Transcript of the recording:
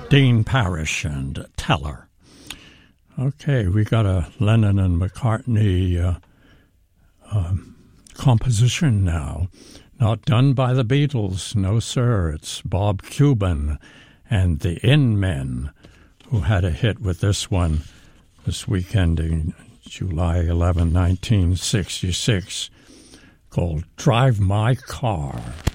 Dean Parrish and Teller. Okay, we got a Lennon and McCartney composition now. Not done by the Beatles, no sir. It's Bob Cuban and the In-Men who had a hit with this one this weekend in July 11, 1966, called Drive My Car.